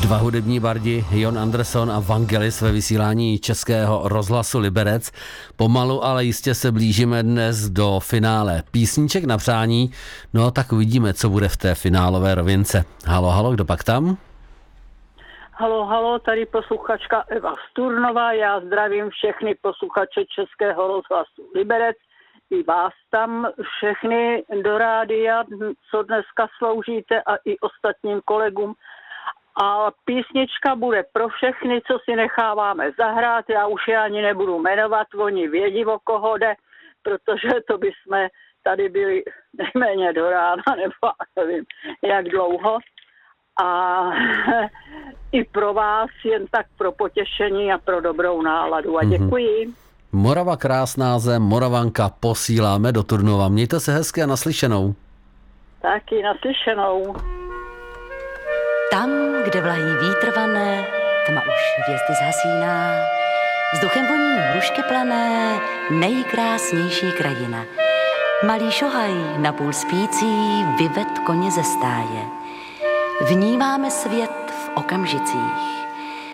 Dva hudební bardi, Jon Anderson a Vangelis ve vysílání Českého rozhlasu Liberec. Pomalu, ale jistě se blížíme dnes do finále písniček na přání. No tak uvidíme, co bude v té finálové rovince. Halo, halo, kdo pak tam? Halo, tady posluchačka Eva Sturnová. Já zdravím všechny posluchače Českého rozhlasu Liberec i vás tam všechny do rádia, co dneska sloužíte, a i ostatním kolegům. A písnička bude pro všechny, co si necháváme zahrát. Já už je ani nebudu jmenovat, oni vědí, o koho jde, protože to bychom tady byli nejméně do rána, nebo nevím, jak dlouho. A i pro vás jen tak pro potěšení a pro dobrou náladu. A děkuji. Morava krásná zem, Moravanka posíláme do Turnova. Mějte se hezky a naslyšenou. Taky naslyšenou. Tam, kde vlají vítr vané, tma už hvězdy zhasíná, vzduchem voní hrušky plané, nejkrásnější krajina. Malý šohaj, napůl spící, vyved koně ze stáje. Vnímáme svět v okamžicích.